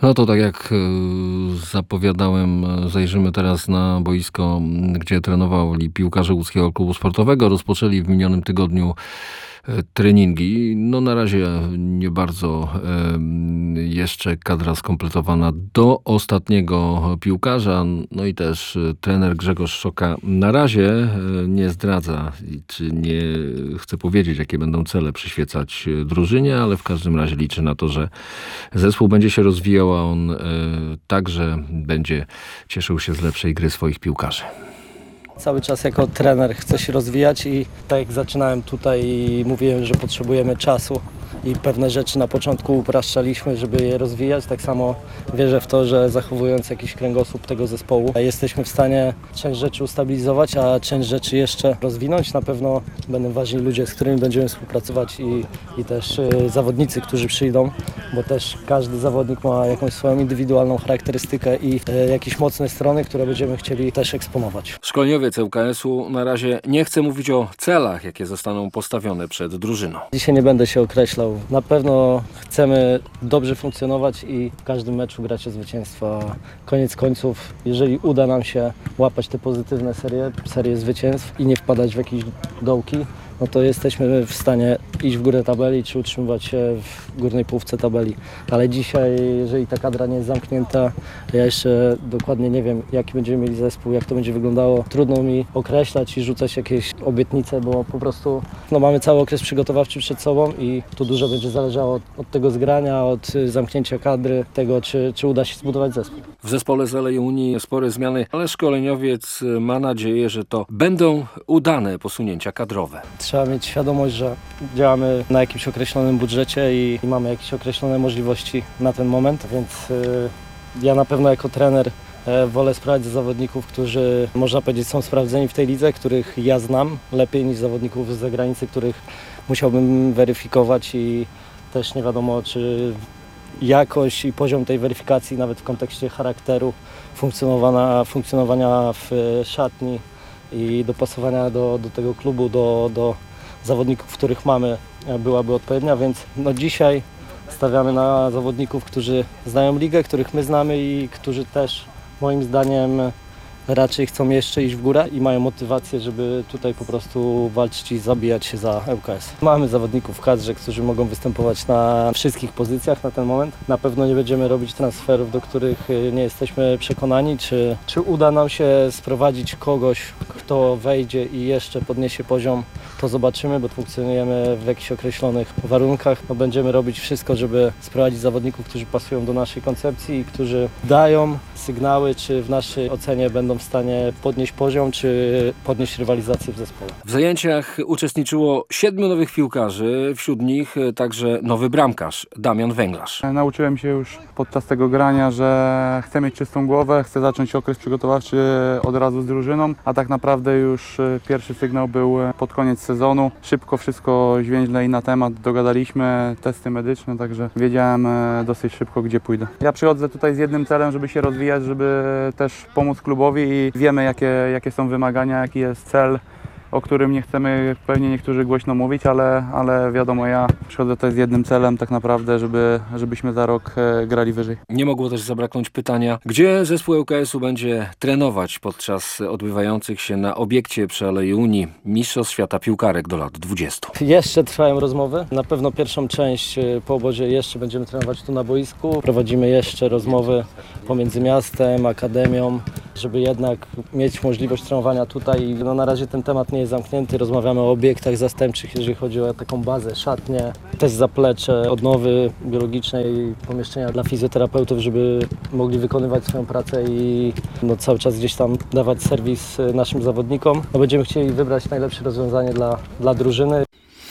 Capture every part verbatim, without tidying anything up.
No to tak jak e, zapowiadałem, e, zajrzymy teraz na boisko, m, gdzie trenowali piłkarze łódzkiego klubu sportowego. Rozpoczęli w minionym tygodniu e, treningi. No na razie nie bardzo e, jeszcze kadra skompletowana do ostatniego piłkarza. No i też e, trener Grzegorz Szoka na razie e, nie zdradza, czy nie chce powiedzieć, jakie będą cele przyświecać e, drużynie, ale w każdym razie liczy na to, że zespół będzie się rozwijał, a on e, także będzie cieszył się z lepszej gry swoich piłkarzy. Cały czas jako trener chcę się rozwijać i tak jak zaczynałem tutaj i mówiłem, że potrzebujemy czasu i pewne rzeczy na początku upraszczaliśmy, żeby je rozwijać. Tak samo wierzę w to, że zachowując jakiś kręgosłup tego zespołu jesteśmy w stanie część rzeczy ustabilizować, a część rzeczy jeszcze rozwinąć. Na pewno będą ważni ludzie, z którymi będziemy współpracować i, i też y, zawodnicy, którzy przyjdą, bo też każdy zawodnik ma jakąś swoją indywidualną charakterystykę i y, jakieś mocne strony, które będziemy chcieli też eksponować. Szkoleniowiec L K S-u na razie nie chce mówić o celach, jakie zostaną postawione przed drużyną. Dzisiaj nie będę się określał. Na pewno chcemy dobrze funkcjonować i w każdym meczu grać o zwycięstwa. Koniec końców, jeżeli uda nam się łapać te pozytywne serie, serie zwycięstw i nie wpadać w jakieś dołki, no to jesteśmy w stanie iść w górę tabeli czy utrzymywać się w górnej połówce tabeli. Ale dzisiaj, jeżeli ta kadra nie jest zamknięta, ja jeszcze dokładnie nie wiem, jaki będziemy mieli zespół, jak to będzie wyglądało. Trudno mi określać i rzucać jakieś obietnice, bo po prostu no, mamy cały okres przygotowawczy przed sobą i tu dużo będzie zależało od, od tego zgrania, od zamknięcia kadry, tego czy, czy uda się zbudować zespół. W zespole z Alei Unii spore zmiany, ale szkoleniowiec ma nadzieję, że to będą udane posunięcia kadrowe. Trzeba mieć świadomość, że działamy na jakimś określonym budżecie i mamy jakieś określone możliwości na ten moment, więc y, ja na pewno jako trener y, wolę sprowadzić zawodników, którzy można powiedzieć są sprawdzeni w tej lidze, których ja znam lepiej niż zawodników z zagranicy, których musiałbym weryfikować i też nie wiadomo, czy jakość i poziom tej weryfikacji nawet w kontekście charakteru, funkcjonowania, funkcjonowania w szatni i dopasowania do, do tego klubu, do, do zawodników, których mamy, byłaby odpowiednia, więc no dzisiaj stawiamy na zawodników, którzy znają ligę, których my znamy i którzy też moim zdaniem raczej chcą jeszcze iść w górę i mają motywację, żeby tutaj po prostu walczyć i zabijać się za L K S. Mamy zawodników w kadrze, którzy mogą występować na wszystkich pozycjach na ten moment. Na pewno nie będziemy robić transferów, do których nie jesteśmy przekonani, czy, czy uda nam się sprowadzić kogoś, kto wejdzie i jeszcze podniesie poziom, to zobaczymy, bo funkcjonujemy w jakichś określonych warunkach. No, będziemy robić wszystko, żeby sprowadzić zawodników, którzy pasują do naszej koncepcji i którzy dają sygnały, czy w naszej ocenie będą w stanie podnieść poziom, czy podnieść rywalizację w zespole. W zajęciach uczestniczyło siedmiu nowych piłkarzy, wśród nich także nowy bramkarz Damian Węglarz. Nauczyłem się już podczas tego grania, że chcę mieć czystą głowę, chcę zacząć okres przygotowawczy od razu z drużyną, a tak naprawdę już pierwszy sygnał był pod koniec sezonu. Szybko wszystko zwięźle i na temat dogadaliśmy, testy medyczne, także wiedziałem dosyć szybko, gdzie pójdę. Ja przychodzę tutaj z jednym celem, żeby się rozwijać, żeby też pomóc klubowi i wiemy, jakie, jakie są wymagania, jaki jest cel, o którym nie chcemy pewnie niektórzy głośno mówić, ale, ale wiadomo, ja przychodzę tutaj z jednym celem tak naprawdę, żeby, żebyśmy za rok e, grali wyżej. Nie mogło też zabraknąć pytania, gdzie zespół L K S-u będzie trenować podczas odbywających się na obiekcie przy Alei Unii Mistrzostw Świata Piłkarek do lat dwudziestu. Jeszcze trwają rozmowy. Na pewno pierwszą część po obozie jeszcze będziemy trenować tu na boisku. Prowadzimy jeszcze rozmowy pomiędzy miastem, akademią, żeby jednak mieć możliwość trenowania tutaj. No, na razie ten temat nie jest zamknięty. Rozmawiamy o obiektach zastępczych, jeżeli chodzi o taką bazę, szatnię, też zaplecze, odnowy biologicznej, pomieszczenia dla fizjoterapeutów, żeby mogli wykonywać swoją pracę i no, cały czas gdzieś tam dawać serwis naszym zawodnikom. No, będziemy chcieli wybrać najlepsze rozwiązanie dla, dla drużyny.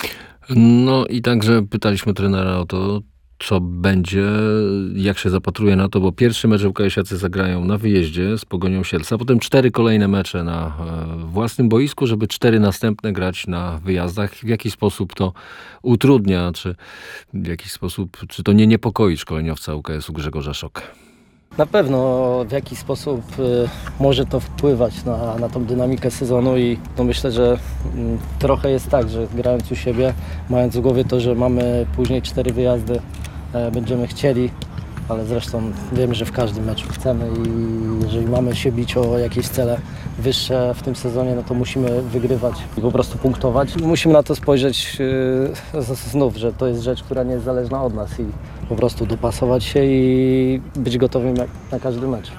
No i także pytaliśmy trenera o to, co będzie, jak się zapatruje na to, bo pierwszy mecz L K S-iacy zagrają na wyjeździe z Pogonią Sielce, a potem cztery kolejne mecze na e, własnym boisku, żeby cztery następne grać na wyjazdach. W jaki sposób to utrudnia, czy w jakiś sposób, czy to nie niepokoi szkoleniowca L K S-u Grzegorza Szokę? Na pewno w jakiś sposób y, może to wpływać na, na tą dynamikę sezonu i no myślę, że y, trochę jest tak, że grając u siebie, mając w głowie to, że mamy później cztery wyjazdy, y, będziemy chcieli ale zresztą wiemy, że w każdym meczu chcemy i jeżeli mamy się bić o jakieś cele wyższe w tym sezonie, no to musimy wygrywać i po prostu punktować. Musimy na to spojrzeć yy, znów, że to jest rzecz, która nie jest zależna od nas i po prostu dopasować się i być gotowym na, na każdy mecz.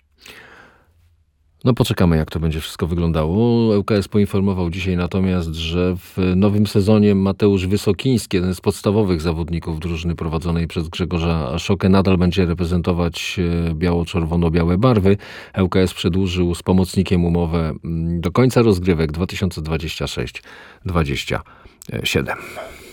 No poczekamy, jak to będzie wszystko wyglądało. ŁKS poinformował dzisiaj natomiast, że w nowym sezonie Mateusz Wysokiński, jeden z podstawowych zawodników drużyny prowadzonej przez Grzegorza Szokę, nadal będzie reprezentować biało-czerwono-białe barwy. ŁKS przedłużył z pomocnikiem umowę do końca rozgrywek dwa tysiące dwudziestego szóstego dwudziestego siódmego.